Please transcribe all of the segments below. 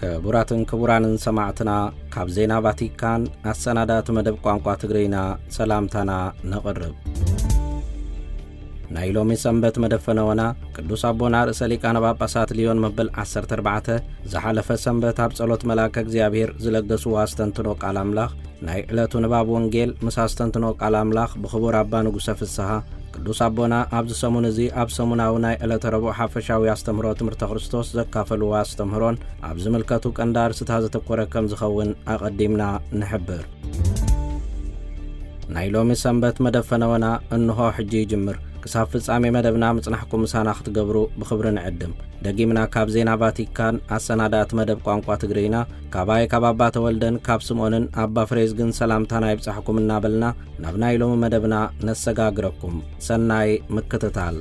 كبراتن كبرانن سماعتنا كاب زينا فاتيكان السنادات مدب قوانقوا تغرينا سلامتنا نقرب نايلومي سنبت مدفنونا قدوس أبونا رئيس ليقان ጳጳሳት ሊዮን መበል 14 زحلف سنبت ኣብ ጸሎት መላእክ እግዚአብሔር ዝለገሱ አስተንትኖ ቃል አምላኽ ናይ ዕለቱ ንባብ ወንጌል መሳስተንትኖ ቃል አምላኽ ብኽቡር አባ ንጉሰ ፍስሐ ቅዱስ አቦና ኣብ ሰሙን እዚ ኣብ ሰሙናዊ ናይ ዕለተ ረቡዕ ሓፈሻዊ አስተምህሮ ትምህርተ ክርስቶስ ዘካፈሉ አስተምህሮን ኣብ ዝምልከቱ ቀንዳር ዝተዘተኮረ ከም ዝኸውን አቀዲምና ንሕብር ናይሎሚ ሰንበት መደፈነወና እንሆ ሕጂ ይጅምር كساف ፍጻሜ መደብና ምጽናሕኩም ምሳና ክትገብሩ ብኽብሪ ንዕድም ደጊምና ካብ ዜና ቫቲካን አሰናዳት መደብ ቋንቋ ትግሪና ካባይ ካባባ ተወልደን ካብ ስምዖንን አባ ፍሬዝ ግን ሰላምታና ይብጻሕኩም እናበልና ናብ ናይሎም መደብና ነሰጋግረኩም ሰናይ ምክትታል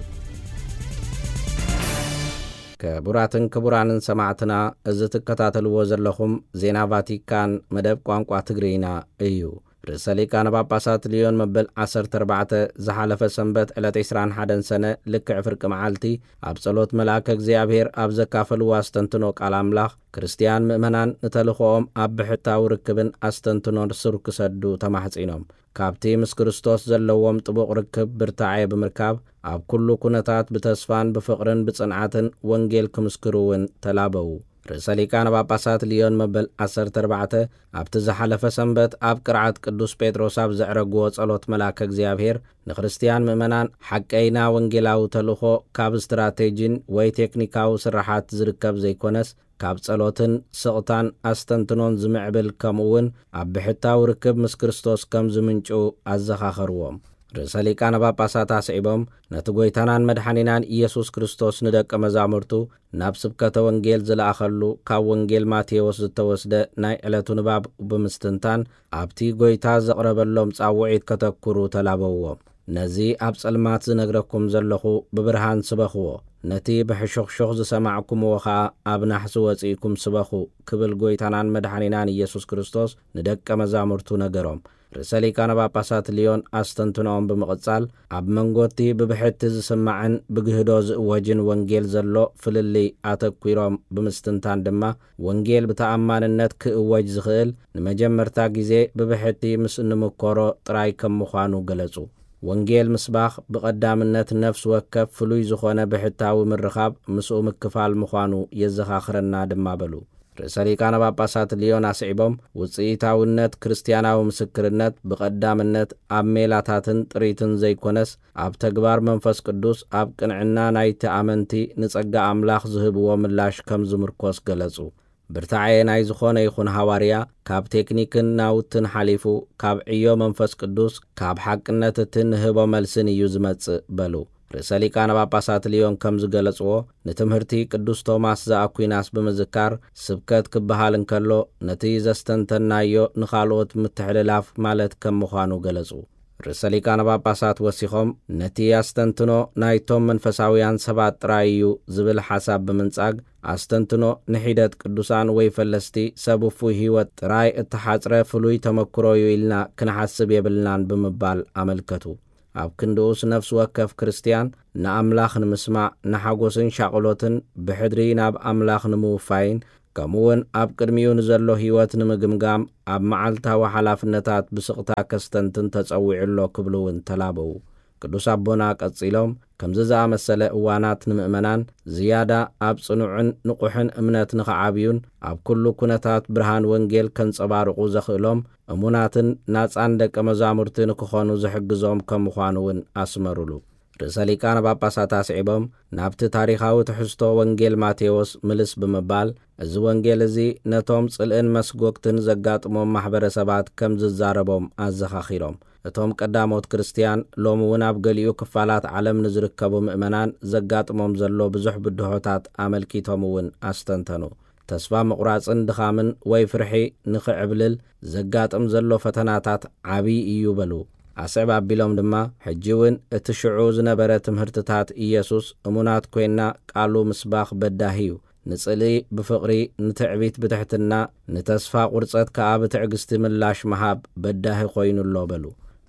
كبراتن كبرانن سماعتنا እዚ ትከታተልዎ ዘለኹም ዜና ቫቲካን መደብ ቋንቋ ትግሪና እዩ رئيس ليقان ጳጳሳት ሊዮን መበል 14 زحلف ሰንበት ዕለት 21 ሰነ ልክዕ ፍርቂ መዓልቲ ኣብ ጸሎት መልአክ እግዚአብሔር ኣብ ዘካፈሉ አስተንትኖ ቃል አምላኽ ክርስቲያን ምእመናን ንተልኾኦም ኣብ ብሕታው ርክብን አስተንትኖን ስር ክሰዱ ተማሕጺኖም ካብቲ ምስ ክርስቶስ ዘለዎም ጥቡቕ ርክብ ብርታዕ ብምርካብ ኣብ ኩሉ ኩነታት ብተስፋን ብፍቕርን ብጽንዓትን ወንጌል ክምስክሩውን ተላበው رئيس ليقان ጳጳሳት ሊዮን መበል 14 ኣብቲ ዝሓለፈ ሰንበት ኣብ ቅርዓት ቅዱስ ጴጥሮስ ኣብ ዘዕረግዎ ጸሎት መልአክ እግዚአብሔር ንክርስቲያን ምእመናን ሓቀይና ወንጌላዊ ተልእኾ ካብ ስትራቴጂን ወይ ቴክኒካዊ ስራሓት ዝርከብ ዘይኮነስ ካብ ጸሎትን ስቕታን አስተንትኖን ዝምዕብል ከምኡውን ኣብ ብሕታው ርክብ ምስ ክርስቶስ ከም ዝምንጩ ኣዘኻኸርዎም رئيس ليقان ጳጳሳት አስዒቦም ነቲ ጎይታናን መድኃኒናን ኢየሱስ ክርስቶስ ንደቀ መዛሙርቱ ናብ ስብከተ ወንጌል ዝለኣኸሉ ካብ ወንጌል ማቴዎስ ዝተወስደ ናይ ዕለቱ ንባብ ብምስትንታን ኣብቲ ጎይታ ዘቕረበሎም ጻውዒት ከተኩሩ ተላበዎም ነዚ ኣብ ጸልማት ዝነግረኩም ዘለኹ ብብርሃን ስበኽዎ ነቲ ብሕሹኽሹኽ ዝሰማዕኩምዎ ኸዓ ኣብ ናሕሲ ወፂኢኩም ስበኹ ክብል ጎይታናን መድኃኒናን ኢየሱስ ክርስቶስ ንደቀ መዛሙርቱ ነገሮም رئيس ليقان ጳጳሳት ሊዮን አስተንትኖም ብምቕጻል ኣብ መንጎቲ ብብሕቲ ዝስማዕን ብግህዶ ዝእወጅን ወንጌል ዘሎ ፍልሊ ኣተኲሮም ብምስትንታን ድማ ወንጌል ብተኣማንነት ክእወጅ ዝኽእል ንመጀመርታ ግዜ ብብሕቲ ምስ እንምኮሮ ጥራይ ከም ምዃኑ ገለጹ ወንጌል ምስባኽ ብቐዳምነት ነፍስ ወከፍ ፍሉይ ዝኾነ ብሕታዊ ምርኻብ ምስኡ ምክፋል ምዃኑ የዘኻኽረና ድማ በሉ رئيس ليقان ጳጳሳት ሊዮን አስዒቦም ውጽኢታውነት ክርስቲያናዊ ምስክርነት ብቐዳምነት ኣብ ሜላታትን ጥሪትን ዘይኮነስ ኣብ ተግባር መንፈስ ቅዱስ ኣብ ቅንዕና ናይቲ ኣመንቲ ንጸጋ ኣምላኽ ዝህብዎ ምላሽ ከም ዝምርኮስ ገለጹ ብርታዕ ናይ ዝኾነ ይኹን ሐዋርያ ካብ ቴክኒክን ናውትን ሓሊፉ ካብ ዕዮ መንፈስ ቅዱስ ካብ ሓቅነትን ህቦ መልስን እዩ ዝመጽእ በሉ رئيس ليقان ጳጳሳት ሊዮን ከም ዝገለጽዎ ንትምህርቲ ቅዱስ ቶማስ ዘአኩናስ ብምዝካር ስብከት ክበሃል እንከሎ ነቲ ዘስተንተናዮ ንኻልኦት ምትሕልላፍ ማለት ከም ምዃኑ ገለጹ رئيس ليقان ጳጳሳት ወሲኾም ነቲ አስተንትኖ ናይቶም መንፈሳውያን ሰባት ጥራይ እዩ ዝብል ሓሳብ ብምንጻግ አስተንትኖ ንሒደት ቅዱሳን ወይ ፈለስቲ ሰብፉ ህይወት ጥራይ እተሓጽረ ፍሉይ ተመክሮ እዩ ኢልና ክንሓስብ የብልናን ብምባል አመልከቱ ኣብ ክንዱስ ነፍስ ወከፍ ክርስቲያን ንኣምላኽ ንምስማዕ ንሓጎስን ሻቕሎትን ብሕድሪ ናብ ኣምላኽ ንምውፋይን ከምኡውን ኣብ ቅድሚኡ ንዘሎ ህይወት ንምግምጋም ኣብ መዓልታዊ ሓላፍነታት ብስቕታ ከስተንትን ተጸዊዑሎ ክብሉውን ተላበው ቅዱስ አቦና ቀጺሎም ከምዚ ዝኣመሰለ እዋናት ንምእመናን ዝያዳ ኣብ ጽኑዕን ንቑሕን እምነት ንኸዓብዩን ኣብ ኩሉ ኩነታት ብርሃን ወንጌል ከንጸባርቑ ዘኽእሎም እሙናትን ናጻን ደቀ መዛሙርቲ ንክኾኑ ዝሕግዞም ከም ምዃኑውን ኣስመሩሉ رئيس ليقان ጳጳሳት አስዒቦም ናብቲ ታሪኻዊ ትሕዝቶ ወንጌል ማቴዎስ ምልስ ብምባል እዚ ወንጌል እዚ ነቶም ጽልእን መስጎግትን ዘጋጥሞም ማሕበረሰባት ከም ዝዛረቦም ኣዘኻኺሮም እቶም ቀዳሞት ክርስቲያን ሎሚ እውን ኣብ ገሊኡ ክፋላት ዓለም ንዝርከቡ ምእመናን ዘጋጥሞም ዘሎ ብዙሕ ብድሆታት ኣመልኪቶም እውን ኣስተንተኑ ተስፋ ምቑራጽን ድኻምን ወይ ፍርሒ ንኽዕብልል ዘጋጥም ዘሎ ፈተናታት ዓብዪ እዩ በሉ ኣስዕብ ኣቢሎም ድማ ሕጂ እውን እቲ ሽዑ ዝነበረ ትምህርትታት ኢየሱስ እሙናት ኮይና ቃሉ ምስባኽ በዳሂዩ ንጽሊ ብፍቕሪ ንትዕቢት ብትሕትና ንተስፋ ቁርጸት ከዓ ብትዕግስቲ ምላሽ መሃብ በዳሂ ኮይኑሎ በሉ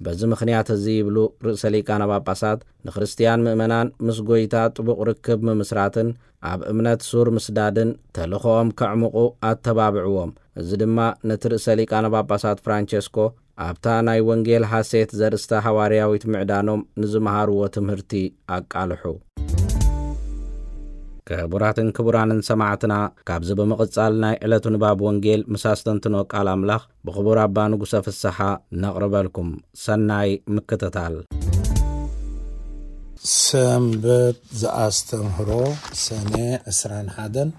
በዚ ምኽንያት እዚ ይብሉ ርእሰ ሊቃነ ጳጳሳት ንክርስቲያን ምእመናን ምስ ጎይታ ጥቡቕ ርክብ ምምስራትን ኣብ እምነት ሱር ምስዳድን ተልኾኦም ከዕምቑ ኣተባብዕዎም። እዚ ድማ ነቲ ርእሰ ሊቃነ ጳጳሳት ፍራንቸስኮ ኣብታ ናይ ወንጌል ሓሴት ዘርእስተ ሐዋርያዊት ምዕዳኖም ንዝመሃርዎ ትምህርቲ ኣቃልሑ። ክቡራትን ክቡራንን ሰማዕትና ካብዚ ብምቕጻል ናይ ዕለቱ ንባብ ወንጌል ምሳስተንትኖ ቃል ኣምላኽ ብኽቡር ኣባ ንጉሰ ፍስሓ ነቕርበልኩም። ሰናይ ምክትታል። ሰንበት ዘአስተምህሮ ሰኔ 21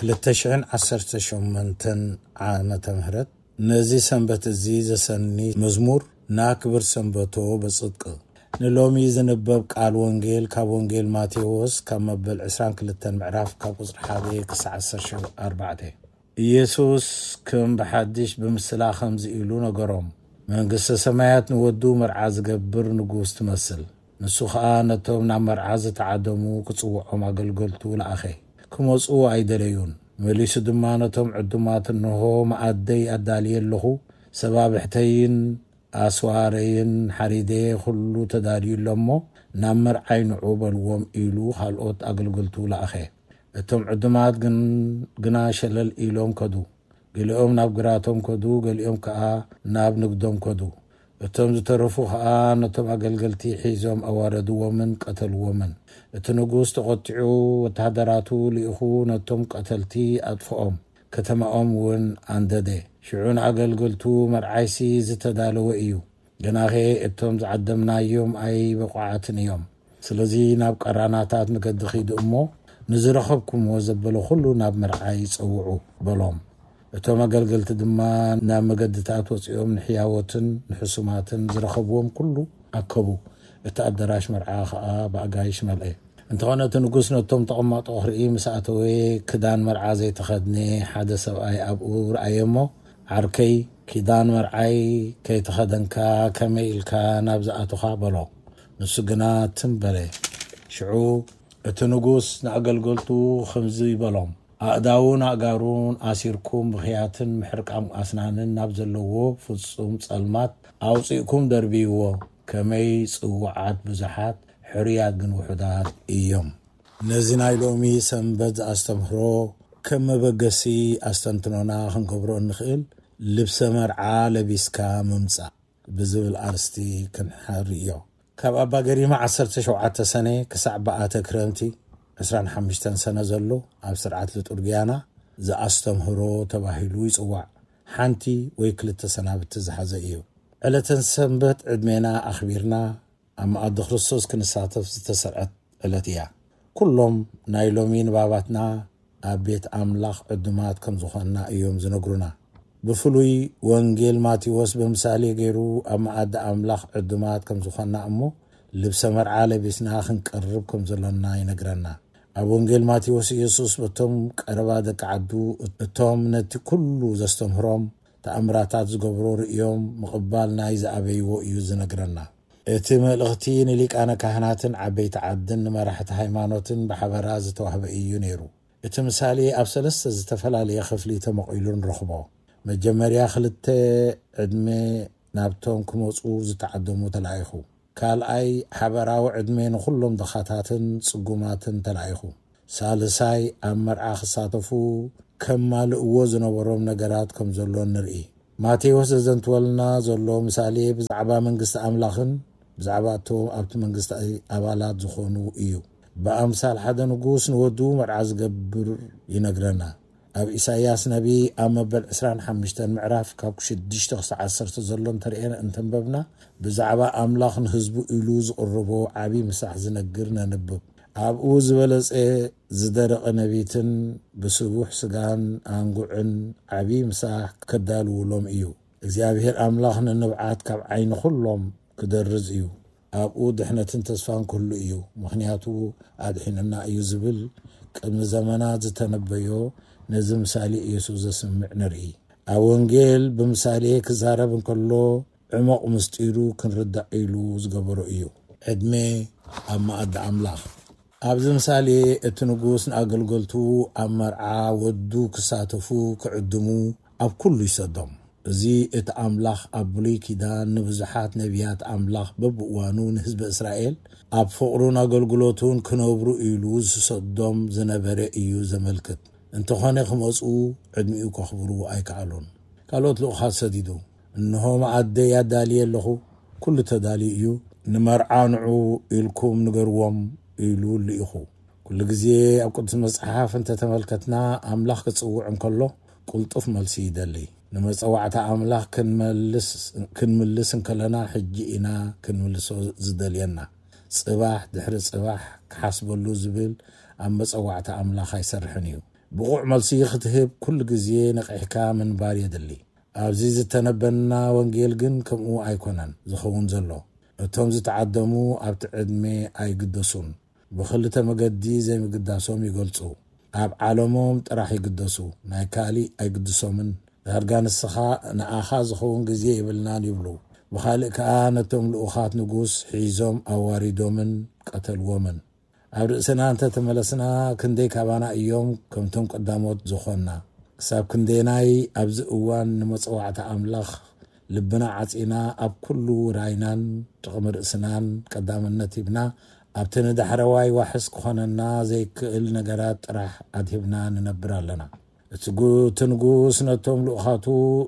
2018 ዓመተ ምህረት ነዚ ሰንበት እዚ ዘሰኒ መዝሙር ናክብር ሰንበቶ በጽድቅ ንሎሚ ዝንበብ ቃል ወንጌል ካብ ወንጌል ማቴዎስ ካብ መበል 22 ምዕራፍ ካብ ቁጽሪ 1 ክሳብ 14 ኢየሱስ ከም በሓድሽ ብምስላ ከምዚ ኢሉ ነገሮም። መንግሥተ ሰማያት ንወዱ መርዓ ዝገብር ንጉስ ትመስል። ንሱ ኸዓ ነቶም ናብ መርዓ ዝተዓደሙ ክጽውዖም ኣገልገልቱ ለኣኸ ክመፁ ኣይደለዩን። መሊሱ ድማ ነቶም ዕዱማት እንሆ መኣደይ ኣዳልየ ኣለኹ፣ ሰባብሕተይን ኣስዋረይን ሓሪደ ኩሉ ተዳልዩሎ እሞ ናብ መርዓይ ንዑ በልዎም ኢሉ ካልኦት ኣገልገልቱ ለኣኸ። እቶም ዕዱማት ግና ሸለል ኢሎም ከዱ፣ ገሊኦም ናብ ግራቶም ከዱ፣ ገሊኦም ከዓ ናብ ንግዶም ከዱ። እቶም ዝተረፉ ከዓ ነቶም ኣገልገልቲ ሒዞም ኣዋረድዎምን ቀተልዎምን። እቲ ንጉስ ተቆጢዑ ወታደራቱ ልኢኹ ነቶም ቀተልቲ ኣጥፍኦም፣ ከተማኦም እውን አንደደ። ሽዑን ኣገልገልቱ መርዓይሲ ዝተዳለወ እዩ፣ ገናኸ እቶም ዝዓደምናዮም ኣይ በቋዓትን እዮም። ስለዚ ናብ ቀራናታት መገዲ ኺዱ እሞ ንዝረኸብኩምዎ ዘበለ ኩሉ ናብ መርዓይ ፀውዑ በሎም። እቶም ኣገልገልቲ ድማ ናብ መገድታት ወፂኦም ንሕያወትን ንሕሱማትን ዝረኸብዎም ኩሉ ኣከቡ። እቲ ኣዳራሽ መርዓ ከዓ ብኣጋይሽ መልአ። እንተኾነ እቲ ንጉስ ነቶም ተቐማጦ ክርኢ ምስ ኣተወ ክዳን መርዓ ዘይተኸድነ ሓደ ሰብኣይ ኣብኡ ረኣየ እሞ ዓርከይ ክዳን መርዓይ ከይተኸደንካ ከመይ ኢልካ ናብ ዝኣተኻ በሎ። ንሱ ግና ትንበለ። ሽዑ እቲ ንጉስ ንኣገልገልቱ ከምዚ ይበሎም፣ ኣእዳውን ኣእጋሩን ኣሲርኩም ብኽያትን ምሕርቃም ኣስናንን ናብ ዘለዎ ፍጹም ጸልማት ኣውፂእኩም ደርቢይዎ። ከመይ ጽዋዓት ብዙሓት ሕርያት ግን ውሑዳት እዮም። ነዚ ናይ ሎሚ ሰንበት ኣስተምህሮ ከም መበገሲ ኣስተንትኖና ክንገብሮ እንኽእል ልብሰ መርዓ ለቢስካ ምምጻእ ብዝብል ኣርስቲ ክንሓርዮ። ካብ ኣባ ገሪማ 17 ሰነ ክሳዕ በኣተ ክረምቲ 25 ሰነ ዘሎ ኣብ ስርዓት ልጡርግያና ዘኣስተምህሮ ተባሂሉ ይጽዋዕ። ሓንቲ ወይ ክልተ ሰናብቲ ዝሓዘ እዩ። ዕለተን ሰንበት ዕድሜና ኣኽቢርና ኣብ መኣዲ ክርስቶስ ክንሳተፍ ዝተሰርዐት ዕለት እያ። ኩሎም ናይ ሎሚ ንባባትና ኣብ ቤት ኣምላኽ ዕዱማት ከም ዝኾንና እዮም ዝነግሩና። ብፍሉይ ወንጌል ማቴዎስ ብምሳሌ ገይሩ ኣብ መኣዲ ኣምላኽ ዕዱማት ከም ዝኾንና እሞ ልብሰ መርዓ ለቢስና ክንቀርብ ከም ዘለና ይነግረና። ኣብ ወንጌል ማቴዎስ ኢየሱስ በቶም ቀረባ ደቂ ዓዱ እቶም ነቲ ኩሉ ዘስተምህሮም ተኣምራታት ዝገብሮ ርእዮም ምቕባል ናይ ዝኣበይዎ እዩ ዝነግረና። እቲ መልእኽቲ ንሊቃነ ካህናትን ዓበይቲ ዓድን ንመራሕቲ ሃይማኖትን ብሓበራ ዝተዋህበ እዩ ነይሩ። እቲ ምሳሌ ኣብ 3 ዝተፈላለየ ክፍሊ ተመቒሉ ንረኽቦ። መጀመርያ 2 ዕድመ ናብቶም ክመፁ ዝተዓደሙ ተላኢኹ። ካልኣይ ሓበራዊ ዕድመ ንኹሎም ደኻታትን ጽጉማትን ተላኢኹ። ሳልሳይ ኣብ መርዓ ክሳተፉ ከማልእዎ ዝነበሮም ነገራት ከም ዘሎ ንርኢ። ማቴዎስ ዘዘንትወልና ዘሎ ምሳሌ ብዛዕባ መንግስቲ ኣምላኽን ብዛዕባ እቶም ኣብቲ መንግስቲ ኣባላት ዝኾኑ እዩ። ብኣምሳል ሓደ ንጉስ ንወዱ መርዓ ዝገብር ይነግረና። ኣብ ኢሳይያስ ነቢ ኣብ መበል 25 ምዕራፍ ካብ 6 ክሳብ 10 ዘሎ እንተርእየና እንተንበብና ብዛዕባ ኣምላኽ ንህዝቡ ኢሉ ዝቕርቦ ዓብዪ ምሳሕ ዝነግር ነንብብ። ኣብኡ ዝበለጸ ዝደረቐ ነቢትን ብስቡሕ ስጋን ኣንጉዕን ዓብዪ ምሳሕ ከዳልውሎም እዩ። እግዚኣብሔር ኣምላኽ ንንብዓት ካብ ዓይኒ ኩሎም ክደርዝ እዩ። ኣብኡ ድሕነትን ተስፋን ኩሉ እዩ፣ ምኽንያቱ ኣድሒንና እዩ ዝብል ቅድሚ ዘመናት ዝተነበዮ ነዚ ምሳሌ ኢየሱስ ዘስምዕ ንርኢ። ኣብ ወንጌል ብምሳሌ ክዛረብ እንከሎ ዕሞቕ ምስጢሩ ክንርዳዕ ኢሉ ዝገበሮ እዩ። ዕድሜ ኣብ መኣዲ ኣምላኽ። ኣብዚ ምሳሌ እቲ ንጉስ ንኣገልገልቱ ኣብ መርዓ ወዱ ክሳተፉ ክዕድሙ ኣብ ኩሉ ይሰዶም። እዚ እቲ ኣምላኽ ኣብ ብሉይ ኪዳን ንብዙሓት ነቢያት ኣምላኽ በብእዋኑ ንህዝቢ እስራኤል ኣብ ፍቕሩን ኣገልግሎቱን ክነብሩ ኢሉ ዝሰዶም ዝነበረ እዩ ዘመልክት። እንተኾነ ክመፁ ዕድሚኡ ከኽብሩ ኣይከኣሉን። ካልኦት ልኡኻት ሰዲዱ እንሆ መኣደይ ኣዳልየ ኣለኹ፣ ኩሉ ተዳልዩ እዩ፣ ንመርዓንዑ ኢልኩም ንገርዎም ኢሉ ልኢኹ። ኩሉ ግዜ ኣብ ቅዱስ መጽሓፍ እንተተመልከትና ኣምላኽ ክጽውዕ እንከሎ ቁልጡፍ መልሲ ይደሊ። ንመጸዋዕታ ኣምላኽ ክንምልስ እንከለና ሕጂ ኢና ክንምልሶ ዝደልየና። ጽባሕ ድሕሪ ጽባሕ ክሓስበሉ ዝብል ኣብ መጸዋዕታ ኣምላኽ ኣይሰርሕን እዩ። ብቑዕ መልሲ ክትህብ ኩሉ ግዜ ነቒሕካ ምንባር የድሊ። ኣብዚ ዝተነበና ወንጌል ግን ከምኡ ኣይኮነን ዝኸውን ዘሎ። እቶም ዝተዓደሙ ኣብቲ ዕድሜ ኣይግደሱን። ብኽልተ መገዲ ዘይምግዳሶም ይገልጹ። ኣብ ዓለሞም ጥራሕ ይግደሱ፣ ናይ ካሊእ ኣይግድሶምን። ዳርጋ ንስኻ ንኣኻ ዝኸውን ግዜ ይብልናን ይብሉ። ብኻልእ ከዓ ነቶም ልኡኻት ንጉስ ሒዞም ኣዋሪዶምን ቀተልዎምን። ኣብ ርእስና እንተተመለስና ክንደይ ካባና እዮም ከምቶም ቀዳሞት ዝኾንና። ክሳብ ክንደናይ ኣብዚ እዋን ንመጽዋዕታ ኣምላኽ ልብና ዓጺና ኣብ ኩሉ ራይናን ጥቕሚ ርእስናን ቀዳምነት ሂብና ኣብቲ ንዳሕረዋይ ዋሕስ ክኾነና ዘይክእል ነገራት ጥራሕ ኣድሂብና ንነብር ኣለና። እቲ ንጉስ ነቶም ልኡኻቱ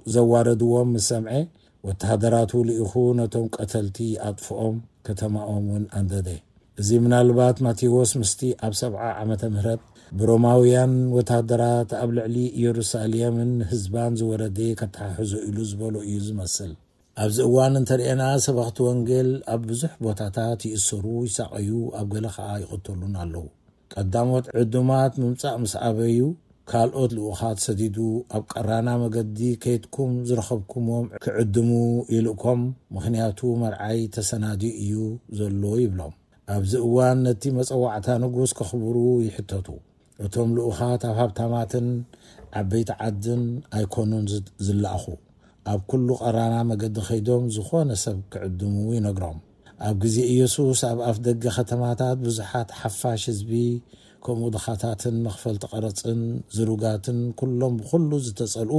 ዘዋረድዎም ምስ ሰምዐ ወተሃደራቱ ልኢኹ ነቶም ቀተልቲ ኣጥፍኦም ከተማኦም እውን ኣንደደ። እዚ ምናልባት ማቴዎስ ምስቲ ኣብ 70 ዓመተ ምህረት ብሮማውያን ወተሃደራት ኣብ ልዕሊ ኢየሩሳሌምን ህዝባን ዝወረደ ከተሓሕዞ ኢሉ ዝበሎ እዩ ዝመስል። ኣብዚ እዋን እንተሪአና ሰባኽቲ ወንጌል ኣብ ብዙሕ ቦታታት ይእሰሩ፣ ይሳቐዩ፣ ኣብ ገለ ከዓ ይቕተሉን ኣለዉ። ቀዳሞት ዕዱማት ምምጻእ ምስ ኣበዩ ካልኦት ልኡኻት ሰዲዱ ኣብ ቀራና መገዲ ከይድኩም ዝረኸብኩሞም ክዕድሙ ይልእኮም፣ ምኽንያቱ መርዓይ ተሰናድዩ እዩ ዘሎ ይብሎም። ኣብዚ እዋን ነቲ መጸዋዕታ ንጉስ ከኽብሩ ይሕተቱ። እቶም ልኡኻት ኣብ ሃብታማትን ዓበይቲ ዓድን ኣይኮኑን ዝለኣኹ። ኣብ ኩሉ ቀራና መገዲ ኸይዶም ዝኾነ ሰብ ክዕድሙ ይነግሮም። ኣብ ግዜ ኢየሱስ ኣብ ኣፍ ደገ ከተማታት ብዙሓት ሓፋሽ ህዝቢ ከምኡ ድኻታትን መኽፈልቲ ቀረፅን ዝሩጋትን ኩሎም ብኩሉ ዝተጸልኡ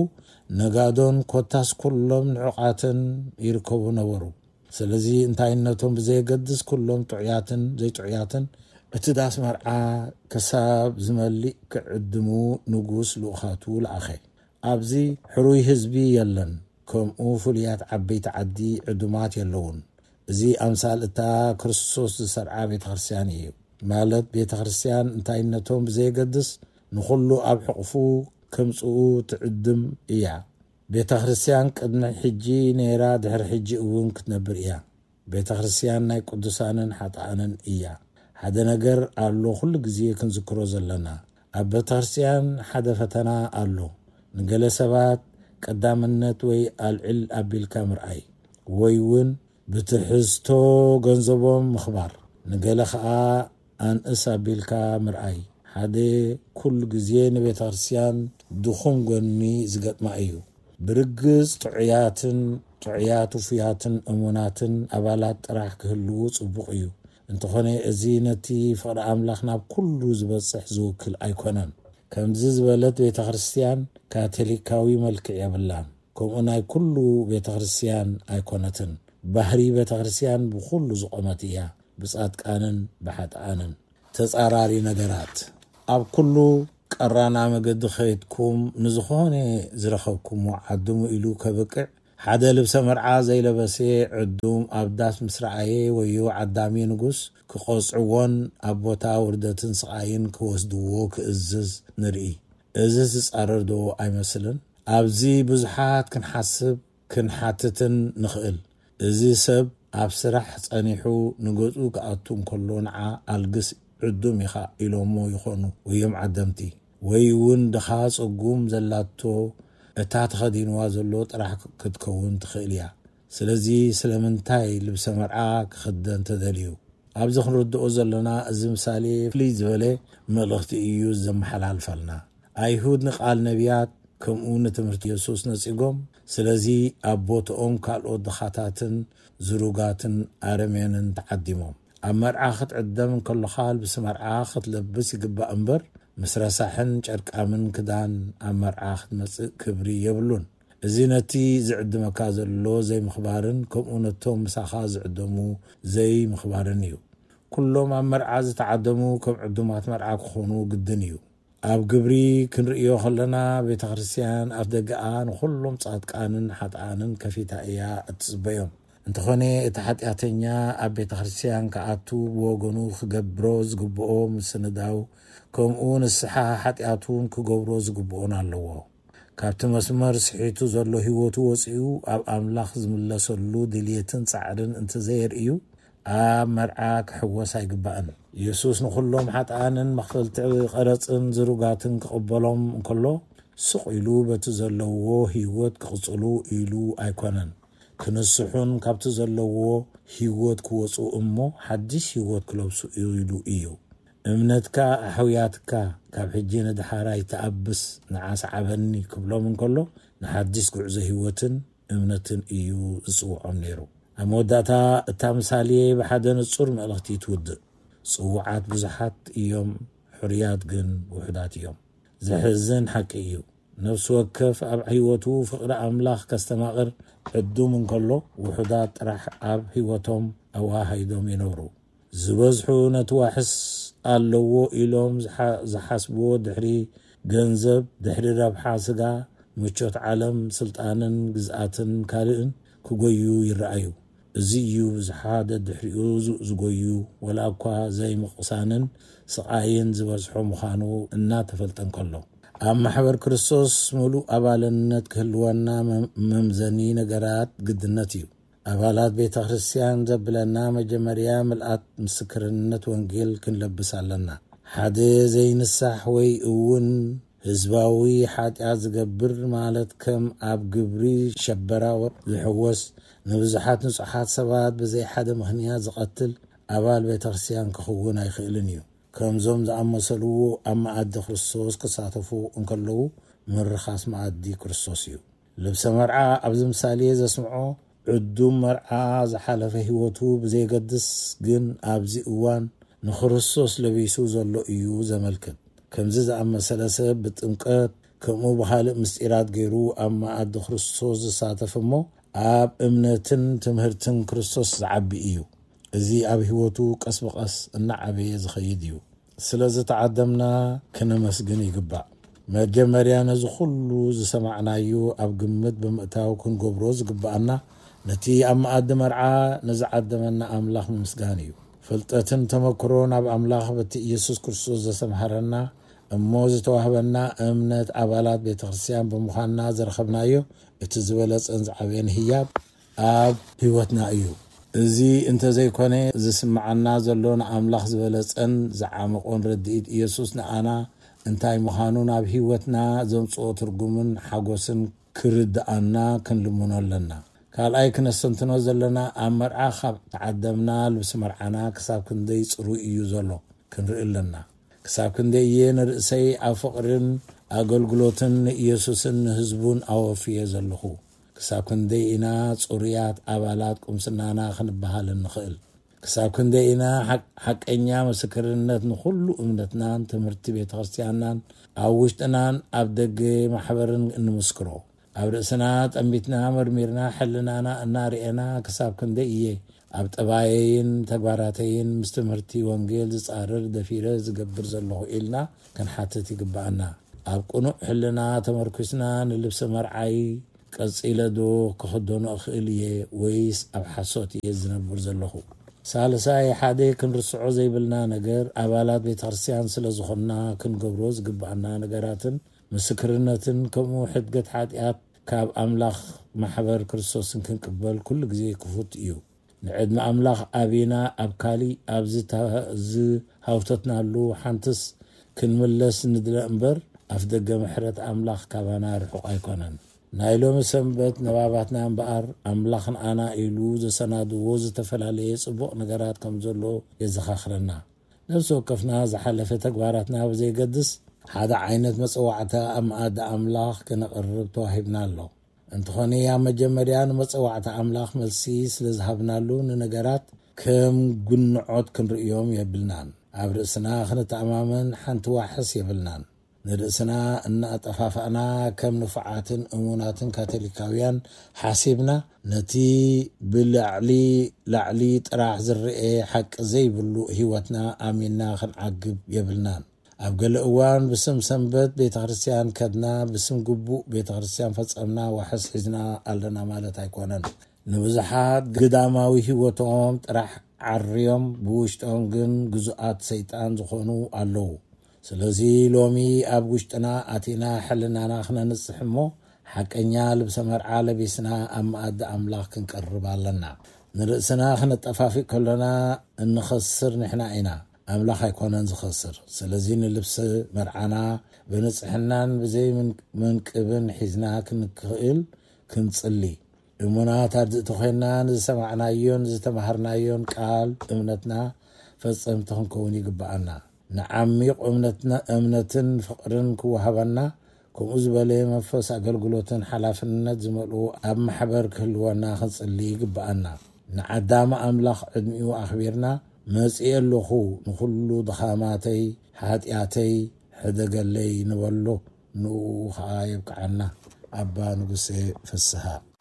ነጋዶን ኮታስ ኩሎም ንዑቓትን ይርከቡ ነበሩ። ስለዚ እንታይነቶም ብዘየገድስ ኩሎም ጥዑያትን ዘይጥዑያትን እቲ ዳስ መርዓ ክሳብ ዝመሊእ ክዕድሙ ንጉስ ልኡኻቱ ለኣኸ። ኣብዚ ሕሩይ ህዝቢ የለን፣ ከምኡ ፍሉያት ዓበይቲ ዓዲ ዕዱማት የለውን። እዚ ኣምሳል እታ ክርስቶስ ዝሰርዓ ቤተ ክርስቲያን እዩ። ማለት ቤተ ክርስቲያን እንታይነቶም ብዘየገድስ ንኹሉ ኣብ ሕቕፉ ከምፅኡ ትዕድም እያ። ቤተ ክርስቲያን ቅድሚ ሕጂ ነይራ፣ ድሕሪ ሕጂ እውን ክትነብር እያ። ቤተ ክርስቲያን ናይ ቅዱሳንን ሓጣንን እያ። ሓደ ነገር ኣሎ ኩሉ ግዜ ክንዝክሮ ዘለና። ኣብ ቤተ ክርስቲያን ሓደ ፈተና ኣሎ። ንገለ ሰባት ቀዳምነት ወይ ኣልዕል ኣቢልካ ምርኣይ ወይ እውን ብትሕዝቶ ገንዘቦም ምኽባር፣ ንገለ ከዓ ኣንእስ ኣቢልካ ምርኣይ። ሓደ ኩሉ ግዜ ንቤተ ክርስቲያን ድኹም ጎኒ ዝገጥማ እዩ። ብርግጽ ጥዑያት ውፍያትን እሙናትን ኣባላት ጥራሕ ክህልው ጽቡቕ እዩ። እንተኾነ እዚ ነቲ ፍቕሪ ኣምላኽ ናብ ኩሉ ዝበጽሕ ዝውክል ኣይኮነን። ከምዚ ዝበለት ቤተ ክርስቲያን ካቶሊካዊ መልክዕ የብላን፣ ከምኡ ናይ ኩሉ ቤተ ክርስቲያን ኣይኮነትን። ባህሪ ቤተ ክርስቲያን ብኩሉ ዝቆመት እያ፣ ብጻድቃንን ብሓጥኣንን። ተጻራሪ ነገራት ኣብ ኩሉ ቀራና መገዲ ኸይድኩም ንዝኾነ ዝረኸብኩሞ ዓድሙ ኢሉ ከበቅዕ ሓደ ልብሰ መርዓ ዘይለበሰ ዕዱም ኣብ ዳስ ምስ ረኣየ ወዮ ዓዳሚ ንጉስ ክቖጽዕዎን ኣብ ቦታ ውርደትን ስቓይን ክወስድዎ ክእዝዝ ንርኢ። እዚ ዝጻረር ዶ ኣይመስልን? ኣብዚ ብዙሓት ክንሓስብ ክንሓትትን ንኽእል። እዚ ሰብ ኣብ ስራሕ ጸኒሑ ንገጹ ክኣቱ እንከሎ ንዓ ኣልግስ ዕዱም ኢኻ ኢሎሞ ይኾኑ ወዮም ዓደምቲ፣ ወይ እውን ድኻ ጽጉም ዘላቶ እታ ተኸዲንዋ ዘሎ ጥራሕ ክትከውን ትኽእል እያ። ስለዚ ስለምንታይ ልብሰ መርዓ ክኽደን ተደልዩ? ኣብዚ ክንርድኦ ዘለና እዚ ምሳሌ ፍልይ ዝበለ መልእኽቲ እዩ ዘመሓላልፈልና። ኣይሁድ ንቓል ነቢያት ከምኡ ንትምህርቲ ኢየሱስ ነጺጎም፣ ስለዚ ኣብ ቦትኦም ካልኦት ድኻታትን ዝሩጋትን ኣረሜንን ተዓዲሞም። ኣብ መርዓ ክትዕደም እንከለኻ ልብሲ መርዓ ክትለብስ ይግባእ እምበር ምስ ረሳሕን ጨርቃምን ክዳን ኣብ መርዓ ክትመጽእ ክብሪ የብሉን። እዚ ነቲ ዝዕድመካ ዘሎ ዘይምኽባርን ከምኡ ነቶም ምሳኻ ዝዕደሙ ዘይምኽባርን እዩ ኩሎም ኣብ መርዓ ዝተዓደሙ ከም ዕዱማት መርዓ ክኾኑ ግድን እዩ ኣብ ግብሪ ክንርእዮ ከለና ቤተ ክርስቲያን ኣፍ ደገኣ ንኹሎም ጻድቃንን ሓጥኣንን ከፊታ እያ እትጽበዮም እንተኾነ እቲ ሓጢኣተኛ ኣብ ቤተ ክርስቲያን ከኣቱ ብወገኑ ክገብሮ ዝግብኦ ምስንዳው ከምኡ ንስሓ ሓጢኣቱን ክገብሮ ዝግብኦን ኣለዎ ካብቲ መስመር ስሒቱ ዘሎ ህይወቱ ወፂኡ ኣብ ኣምላኽ ዝምለሰሉ ድልየትን ጻዕርን እንተዘይርእዩ ኣብ መርዓ ክሕወስ ኣይግባእን ኢየሱስ ንኹሎም ሓጥኣንን መኽፈልቲ ቀረፅን ዝሩጋትን ክቕበሎም እንከሎ ስቕ ኢሉ በቲ ዘለዎ ህይወት ክቕፅሉ ኢሉ ኣይኮነን ክንስሑን ካብቲ ዘለዎ ህይወት ክወፁ እሞ ሓድሽ ህይወት ክለብሱ ኢሉ እዩ እምነትካ ኣሕውያትካ ካብ ሕጂ ንድሓራይ ተኣብስ ንዓሰዓበኒ ክብሎም እንከሎ ንሓድሽ ጉዕዞ ህይወትን እምነትን እዩ ዝፅውዖም ነይሩ ኣብ መወዳእታ እታ ምሳሌ ብሓደ ንጹር መልእኽቲ ትውድእ ጽውዓት ብዙሓት እዮም ሕርያት ግን ውሕዳት እዮም ዘሕዝን ሓቂ እዩ ነፍሲ ወከፍ ኣብ ህይወቱ ፍቕሪ ኣምላኽ ከስተማቕር ዕዱም እንከሎ ውሕዳት ጥራሕ ኣብ ህይወቶም ኣዋሃይዶም ይነብሩ ዝበዝሑ ነቲ ዋሕስ ኣለዎ ኢሎም ዝሓስብዎ ድሕሪ ገንዘብ ድሕሪ ረብሓ ስጋ ምቾት ዓለም ስልጣንን ግዝኣትን ካልእን ክጎዩ ይረኣዩ እዚ እዩ ብዙሓት ድሕሪኡ ዝጎዩ ወላ እኳ ዘይምቕሳንን ስቃይን ዝበዝሖ ምዃኑ እናተፈልጠን ከሎ ኣብ ማሕበር ክርስቶስ ሙሉእ ኣባልነት ክህልወና መምዘኒ ነገራት ግድነት እዩ ኣባላት ቤተ ክርስቲያን ዘብለና መጀመርያ ምልኣት ምስክርነት ወንጌል ክንለብስ ኣለና ሓደ ዘይንሳሕ ወይ እውን ህዝባዊ ሓጢኣት ዝገብር ማለት ከም ኣብ ግብሪ ሸበራ ዝሕወስ ንብዙሓት ንጹሓት ሰባት ብዘይ ሓደ ምኽንያት ዝቐትል ኣባል ቤተ ክርስቲያን ክኸውን ኣይኽእልን እዩ ከምዞም ዝኣመሰልዎ ኣብ መኣዲ ክርስቶስ ክሳተፉ እንከለዉ ምርኻስ መኣዲ ክርስቶስ እዩ ልብሰ መርዓ ኣብዚ ምሳሌ ዘስምዖ ዕዱም መርዓ ዝሓለፈ ህይወቱ ብዘይገድስ ግን ኣብዚ እዋን ንክርስቶስ ለቢሱ ዘሎ እዩ ዘመልክት ከምዚ ዝኣመሰለ ሰብ ብጥምቀት ከምኡ ብካልእ ምስጢራት ገይሩ ኣብ መኣዲ ክርስቶስ ዝሳተፍ እሞ ኣብ እምነትን ትምህርትን ክርስቶስ ዝዓቢ እዩ እዚ ኣብ ህይወቱ ቀስ በቐስ እናዓበየ ዝኸይድ እዩ ስለዚ ተዓደምና ክነመስግን ይግባእ መጀመርያ ነዚ ኩሉ ዝሰማዕናዩ ኣብ ግምት ብምእታው ክንገብሮ ዝግባአና ነቲ ኣብ መኣዲ መርዓ ነዝዓደመና ኣምላኽ ምስጋን እዩ ፍልጠትን ተመክሮን ኣብ ኣምላኽ በቲ ኢየሱስ ክርስቶስ ዘሰምሐረና እሞ ዝተዋህበና እምነት ኣባላት ቤተ ክርስቲያን ብምዃንና ዝረኸብናዮ እቲ ዝበለፀን ዝዓበየን ህያብ ኣብ ህይወትና እዩ እዚ እንተዘይኮነ ዝስማዓና ዘሎ ንኣምላኽ ዝበለፀን ዝዓመቆን ረድኢት ኢየሱስ ንኣና እንታይ ምዃኑ ናብ ህይወትና ዘምፅኦ ትርጉምን ሓጎስን ክርድኣና ክንልምኖ ኣለና ካልኣይ ክነስተንትኖ ዘለና ኣብ መርዓ ካብ ተዓደምና ልብሲ መርዓና ክሳብ ክንደይ ጽሩይ እዩ ዘሎ ክንርኢ ኣለና ክሳብ ክንደይ እየ ንርእሰይ ኣብ ፍቕርን ኣገልግሎትን ንኢየሱስን ንህዝቡን ኣወፍየ ዘለኹ ክሳብ ክንደይ ኢና ጽሩያት ኣባላት ቁምስናና ክንበሃል ንኽእል ክሳብ ክንደይ ኢና ሓቀኛ ምስክርነት ንኹሉ እምነትናን ትምህርቲ ቤተ ክርስቲያንናን ኣብ ውሽጥናን ኣብ ደገ ማሕበርን እንምስክሮ ኣብ ርእስና ጠሚትና መርሚርና ሕልናና እናርአና ክሳብ ክንደይ እየ ኣብ ጠባየይን ተግባራተይን ምስ ትምህርቲ ወንጌል ዝጻረር ደፊረ ዝገብር ዘለኹ ኢልና ክንሓትት ይግባአና ኣብ ቁኑዕ ሕልና ተመርኩስና ንልብሲ መርዓይ ቀፂለዶ ክኽደኖ እኽእል እየ ወይስ ኣብ ሓሶት እየ ዝነብር ዘለኹ ሳልሳይ ሓደ ክንርስዖ ዘይብልና ነገር ኣባላት ቤተ ክርስቲያን ስለ ዝኾንና ክንገብሮ ዝግባአና ነገራትን ምስክርነትን ከምኡ ሕድገት ሓጢኣት ካብ ኣምላኽ ማሕበር ክርስቶስን ክንቅበል ኩሉ ግዜ ክፉት እዩ ንዕድሚ ኣምላኽ ኣቢና ኣብ ካሊእ ኣብዚ ዝሃውተትናሉ ሓንትስ ክንምለስ ንድለ እምበር ኣፍ ደገ ምሕረት ኣምላኽ ካባና ርሑቕ ኣይኮነን ናይ ሎሚ ሰንበት ነባባትና እምበኣር ኣምላኽ ንኣና ኢሉ ዘሰናድዎ ዝተፈላለየ ጽቡቕ ነገራት ከም ዘሎ የዘኻኽረና ነፍሲ ወከፍና ዝሓለፈ ተግባራትና ብዘይገድስ ሓደ ዓይነት መጽዋዕታ ኣብ መኣዲ ኣምላኽ ክነቕርብ ተዋሂብና ኣሎ እንተኾነ ኣብ መጀመርያ ንመጽዋዕታ ኣምላኽ መልሲ ስለ ዝሃብናሉ ንነገራት ከም ጉንዖት ክንርእዮም የብልናን ኣብ ርእስና ክንተኣማመን ሓንቲ ዋሕስ የብልናን ንርእስና እናጠፋፋና ከም ንፍዓትን እሙናትን ካቶሊካውያን ሓሲብና ነቲ ብላዕሊ ጥራሕ ዝርአ ሓቂ ዘይብሉ ህይወትና ኣሚንና ክንዓግብ የብልናን ኣብ ገለ እዋን ብስም ሰንበት ቤተክርስትያን ከድና ብስም ግቡእ ቤተክርስትያን ፈጸምና ወሐስ ሒዝና ኣለና ማለት ኣይኮነን ንብዙሓት ግዳማዊ ህይወቶም ጥራሕ ዓርዮም ብውሽጦም ግን ግዙኣት ሰይጣን ዝኾኑ ኣለዉ ስለዚ ሎሚ ኣብ ውሽጥና ኣቲና ሕልናና ክነንጽሕ እሞ ሓቀኛ ልብሰ መርዓ ለቢስና ኣብ መኣዲ ኣምላኽ ክንቀርብ ኣለና ንርእስና ክነጠፋፊእ ከለና እንኸስር ንሕና ኢና ኣምላኽ ኣይኮነን ዝኸስር ስለዚ ንልብሲ መርዓና ብንጽሕናን ብዘይ መንቅብን ሒዝና ክንክእል ክንጽሊ እሙናት ኣድእቲ ኮይና ንዝሰማዕናዮን ዝተማሃርናዮን ቃል እምነትና ፈጸምቲ ክንከውን ይግባአና ንዓሚቕ እምነትን ፍቕርን ክወሃበና ከምኡ ዝበለ መንፈስ ኣገልግሎትን ሓላፍነት ዝመልኡ ኣብ ማሕበር ክህልወና ክንጽሊ ይግባአና ንዓዳማ ኣምላኽ ዕድሚኡ ኣኽቢርና መጽእ ኣለኹ ንኹሉ ድኻማተይ ሓጢኣተይ ሕደገለይ ንበሎ ንኡ ከዓ የብቅዓና ኣባ ንጉሴ ፍስሓ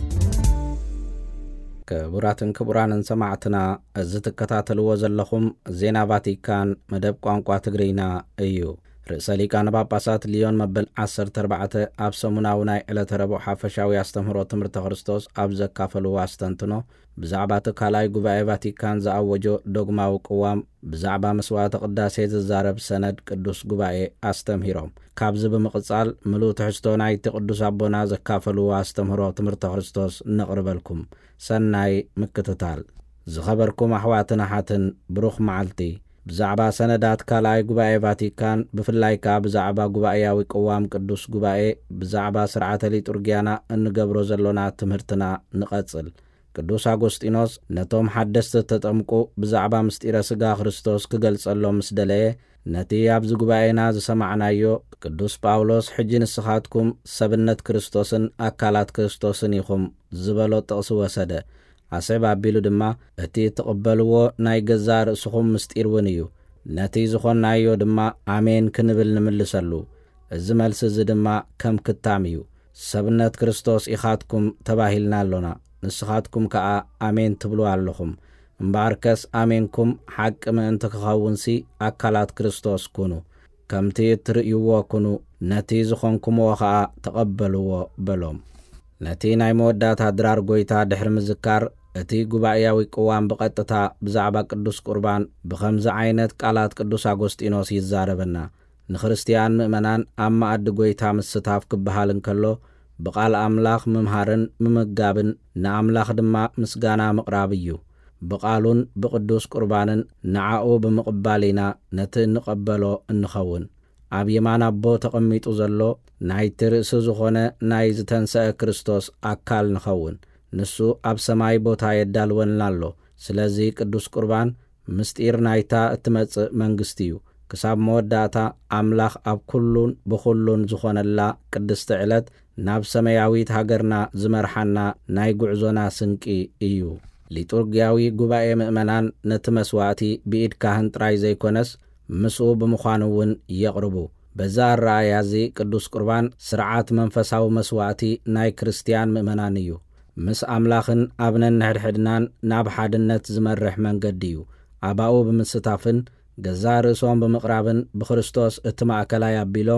ክቡራትን ክቡራንን ሰማዕትና እዚ ትከታተልዎ ዘለኹም ዜና ቫቲካን መደብ ቋንቋ ትግርኛ እዩ ርእሰ ሊቃነ ጳጳሳት ሊዮን መበል 14 ኣብ ሰሙናዊ ናይ ዕለተ ረቡዕ ሓፈሻዊ ኣስተምህሮ ትምህርተ ክርስቶስ ኣብ ዘካፈልዎ ኣስተንትኖ ብዛዕባ ካልኣይ ጉባኤ ቫቲካን ዝኣወጆ ዶግማዊ ቅዋም ብዛዕባ መስዋዕተ ቅዳሴ ዝዛረብ ሰነድ ቅዱስ ጉባኤ ኣስተምሂሮም ካብዚ ብምቕጻል ምሉእ ትሕዝቶ ናይቲ ቅዱስ ኣቦና ዘካፈልዎ ኣስተምህሮ ትምህርተ ክርስቶስ ነቕርበልኩም ሰናይ ምክትታል ዝኸበርኩም ኣሕዋትን ኣሓትን ብሩኽ መዓልቲ ብዛዕባ ሰነዳት ካልኣይ ጉባኤ ቫቲካን ብፍላይካ ብዛዕባ ጉባኤያዊ ቅዋም ቅዱስ ጉባኤ ብዛዕባ ስርዓተ ሊጡርግያና እንገብሮ ዘሎና ትምህርትና ንቐጽል ቅዱስ ኣጎስጢኖስ ነቶም ሓደስቲ ተጠምቁ ብዛዕባ ምስጢረ ስጋ ክርስቶስ ክገልጸሎም ምስ ደለየ ነቲ ኣብዚ ጉባኤና ዝሰማዕናዮ ቅዱስ ጳውሎስ ሕጂ ንስኻትኩም ሰብነት ክርስቶስን ኣካላት ክርስቶስን ኢኹም ዝበሎ ጥቕሲ ወሰደ ኣስዕብ ኣቢሉ ድማ እቲ ትቕበልዎ ናይ ገዛ ርእስኹም ምስጢር እውን እዩ ነቲ ዝኾናዮ ድማ ኣሜን ክንብል ንምልሰሉ እዚ መልሲ እዚ ድማ ከም ክታም እዩ ሰብነት ክርስቶስ ኢኻትኩም ተባሂልና ኣሎና ንስኻትኩም ከዓ ኣሜን ትብሉ ኣለኹም እምበኣርከስ ኣሜንኩም ሓቂ ምእንቲ ክኸውንሲ ኣካላት ክርስቶስ ኩኑ ከምቲ እትርእይዎ ኩኑ ነቲ ዝኾንኩምዎ ከዓ ተቐበልዎ በሎም ነቲ ናይ መወዳእታ ድራር ጎይታ ድሕሪ ምዝካር እቲ ጉባኤያዊ ቅዋም ብቐጥታ ብዛዕባ ቅዱስ ቁርባን ብኸምዚ ዓይነት ቃላት ቅዱስ ኣጎስጢኖስ ይዛረበና ንክርስቲያን ምእመናን ኣብ መኣዲ ጎይታ ምስታፍ ክበሃል እንከሎ ብቃል ኣምላኽ ምምሃርን ምምጋብን ንኣምላኽ ድማ ምስጋና ምቕራብ እዩ ብቃሉን ብቅዱስ ቁርባንን ንዓኡ ብምቕባሊና ነቲ እንቐበሎ እንኸውን ኣብ የማን ኣቦ ተቐሚጡ ዘሎ ናይቲ ርእሲ ዝኾነ ናይ ዝተንስአ ክርስቶስ ኣካል ንኸውን ንሱ ኣብ ሰማይ ቦታ የዳልወልና ኣሎ ስለዚ ቅዱስ ቁርባን ምስጢር ናይታ እትመጽእ መንግስቲ እዩ ክሳብ መወዳእታ ኣምላኽ ኣብ ኩሉን ብኩሉን ዝኾነላ ቅድስቲ ዕለት ናብ ሰማያዊት ሃገርና ዝመርሓና ናይ ጉዕዞና ስንቂ እዩ ሊጡርግያዊ ጉባኤ ምእመናን ነቲ መስዋዕቲ ብኢድ ካህን ጥራይ ዘይኮነስ ምስኡ ብምዃኑ እውን የቕርቡ በዛ ራእያዚ ቅዱስ ቁርባን ስርዓት መንፈሳዊ መስዋዕቲ ናይ ክርስቲያን ምእመናን እዩ ምስ ኣምላኽን ኣብ ነንሕድሕድናን ናብ ሓድነት ዝመርሕ መንገዲ እዩ ኣባኡ ብምስታፍን ገዛ ርእሶም ብምቕራብን ብክርስቶስ እቲ ማእከላይ ኣቢሎም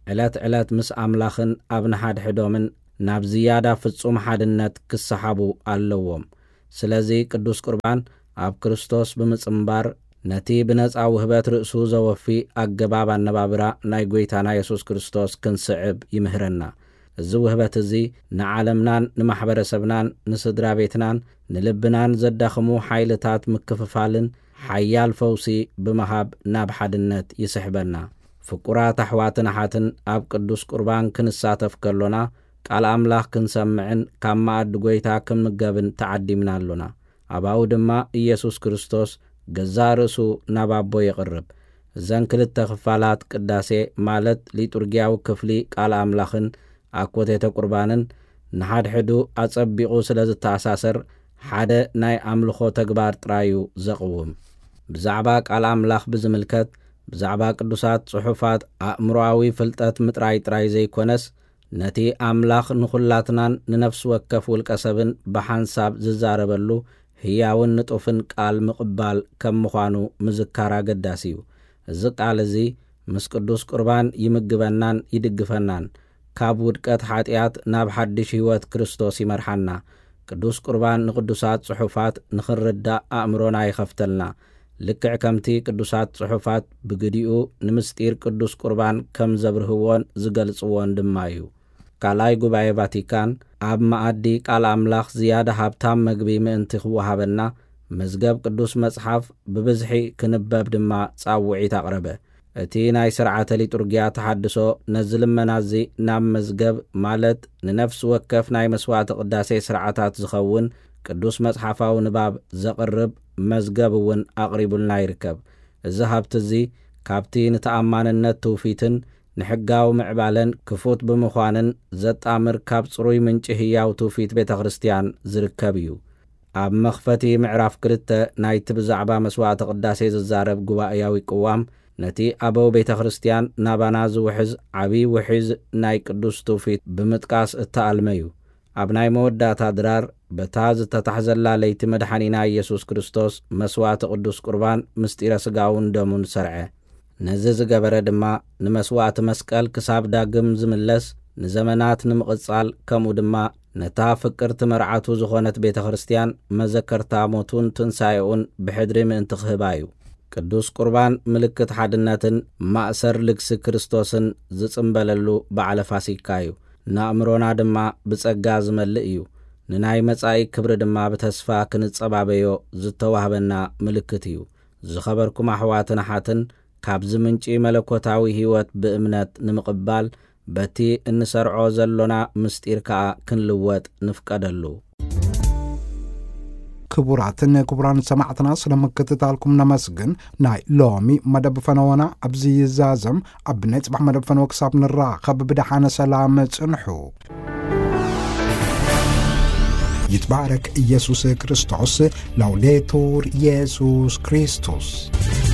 ዕለት ምስ ኣምላኽን ኣብ ንሓድሕዶምን ናብ ዝያዳ ፍጹም ሓድነት ክሰሓቡ ኣለዎም ስለዚ ቅዱስ ቁርባን ኣብ ክርስቶስ ብምጽምባር ነቲ ብነፃ ውህበት ርእሱ ዘወፊ ኣገባብ ኣነባብራ ናይ ጎይታና ኢየሱስ ክርስቶስ ክንስዕብ ይምህረና እዚ ውህበት እዚ ንዓለምናን ንማሕበረሰብናን ንስድራ ቤትናን ንልብናን ዘዳኽሙ ሓይልታት ምክፍፋልን ሓያል ፈውሲ ብምሃብ ናብ ሓድነት ይስሕበና ፍቁራት ኣሕዋትን ኣሓትን ኣብ ቅዱስ ቁርባን ክንሳተፍ ከሎና ቃል ኣምላኽ ክንሰምዕን ካብ መኣዲ ጎይታ ክንምገብን ተዓዲምና ኣሎና ኣባኡ ድማ ኢየሱስ ክርስቶስ ገዛ ርእሱ ናብ ኣቦ የቕርብ እዘን ክልተ ክፋላት ቅዳሴ ማለት ሊጡርግያዊ ክፍሊ ቃል ኣምላኽን ኣኮቴተ ቁርባንን ንሓድሕዱ ኣጸቢቑ ስለ ዝተኣሳሰር ሓደ ናይ ኣምልኾ ተግባር ጥራዩ ዘቕውም ብዛዕባ ቃል ኣምላኽ ብዝምልከት ብዛዕባ ቅዱሳት ጽሑፋት ኣእምሮኣዊ ፍልጠት ምጥራይ ጥራይ ዘይኮነስ ነቲ ኣምላኽ ንኹላትናን ንነፍሲ ወከፍ ውልቀ ሰብን ብሓንሳብ ዝዛረበሉ ህያውን ንጡፍን ቃል ምቕባል ከም ምዃኑ ምዝካር ኣገዳሲ እዩ። እዚ ቃል እዚ ምስ ቅዱስ ቁርባን ይምግበናን ይድግፈናን፣ ካብ ውድቀት ሓጢኣት ናብ ሓድሽ ህይወት ክርስቶስ ይመርሓና። ቅዱስ ቁርባን ንቅዱሳት ጽሑፋት ንኽንርዳእ ኣእምሮና ይኸፍተልና። ልክዕ ከምቲ ቅዱሳት ጽሑፋት ብግዲኡ ንምስጢር ቅዱስ ቁርባን ከም ዘብርህዎን ዝገልጽዎን ድማ እዩ። ካልኣይ ጉባኤ ቫቲካን ኣብ መኣዲ ቃል ኣምላኽ ዝያዳ ሃብታም መግቢ ምእንቲ ክወሃበና መዝገብ ቅዱስ መጽሓፍ ብብዝሒ ክንበብ ድማ ጻውዒት ኣቕረበ። እቲ ናይ ስርዓተ ሊጡርግያ ተሓድሶ ነዚ ልመናዚ ናብ መዝገብ ማለት ንነፍሲ ወከፍ ናይ መስዋዕቲ ቅዳሴ ስርዓታት ዝኸውን ቅዱስ መጽሓፋዊ ንባብ ዘቕርብ መዝገብ እውን ኣቕሪቡልና ይርከብ። እዚ ሃብቲ እዚ ካብቲ ንተኣማንነት ትውፊትን ንሕጋዊ ምዕባለን ክፉት ብምዃንን ዘጣምር ካብ ጽሩይ ምንጪ ህያው ትውፊት ቤተ ክርስቲያን ዝርከብ እዩ። ኣብ መኽፈቲ ምዕራፍ 2 ናይቲ ብዛዕባ መስዋዕቲ ቅዳሴ ዝዛረብ ጉባኤያዊ ቅዋም ነቲ ኣበው ቤተ ክርስቲያን ናባና ዝውሕዝ ዓብዪ ውሒዝ ናይ ቅዱስ ትውፊት ብምጥቃስ እተኣልመ እዩ። ኣብ ናይ መወዳእታ ድራር በታ ዝተታሕዘላ ለይቲ መድሓኒና ኢየሱስ ክርስቶስ መስዋዕቲ ቅዱስ ቁርባን ምስጢረ ስጋውን ደሙን ሰርዐ። ነዚ ዝገበረ ድማ ንመስዋዕቲ መስቀል ክሳብ ዳግም ዝምለስ ንዘመናት ንምቕጻል ከምኡ ድማ ነታ ፍቅርቲ መርዓቱ ዝኾነት ቤተ ክርስቲያን መዘከርታ ሞቱን ትንሣኤኡን ብሕድሪ ምእንቲ ክህባ እዩ። ቅዱስ ቁርባን ምልክት ሓድነትን ማእሰር ልግሲ ክርስቶስን ዝጽምበለሉ በዓለ ፋሲካ እዩ። ንኣእምሮና ድማ ብጸጋ ዝመልእ እዩ። ንናይ መጻኢ ክብሪ ድማ ብተስፋ ክንጸባበዮ ዝተዋህበና ምልክት እዩ። ዝኸበርኩም ኣሕዋትን ኣሓትን ካብዚ ምንጪ መለኮታዊ ህይወት ብእምነት ንምቕባል በቲ እንሰርዖ ዘሎና ምስጢር ከዓ ክንልወጥ ንፍቀደሉ። ክቡራትን ክቡራን ሰማዕትና ስለምክትታልኩም ነመስግን። ናይ ሎሚ መደብ ፈነወና ኣብዚ ይዛዘም። ኣብ ናይ ጽባሕ መደብ ፈነወ ክሳብ ንራኸብ ብድሓነ ሰላም ጽንሑ። ይትባረክ ኢየሱስ ክርስቶስ። ላውዴቱር ኢየሱስ ክርስቶስ።